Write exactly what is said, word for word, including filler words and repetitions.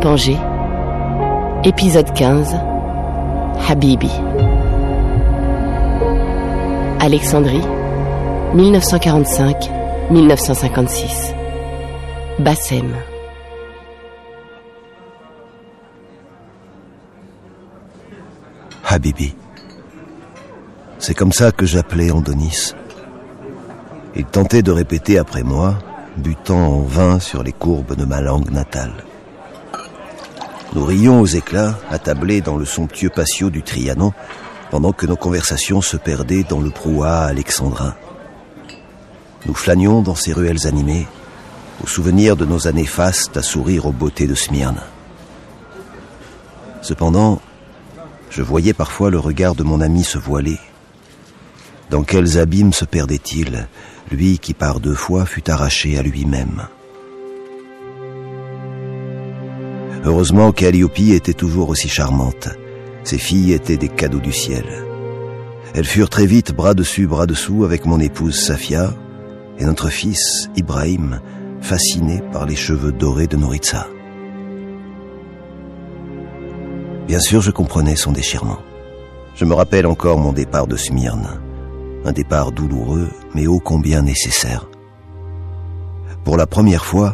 Pangé, épisode quinze, Habibi. Alexandrie, mille neuf cent quarante-cinq à mille neuf cent cinquante-six. Bassem. Habibi. C'est comme ça que j'appelais Andonis. Il tentait de répéter après moi, butant en vain sur les courbes de ma langue natale. Nous rions aux éclats, attablés dans le somptueux patio du Trianon, pendant que nos conversations se perdaient dans le brouhaha alexandrin. Nous flânions dans ces ruelles animées, au souvenir de nos années fastes à sourire aux beautés de Smyrne. Cependant, je voyais parfois le regard de mon ami se voiler. Dans quels abîmes se perdait-il, lui qui par deux fois fut arraché à lui-même? Heureusement qu'Alliope était toujours aussi charmante. Ses filles étaient des cadeaux du ciel. Elles furent très vite bras dessus, bras dessous avec mon épouse Safia et notre fils Ibrahim, fasciné par les cheveux dorés de Nouritza. Bien sûr, je comprenais son déchirement. Je me rappelle encore mon départ de Smyrne. Un départ douloureux, mais ô combien nécessaire. Pour la première fois,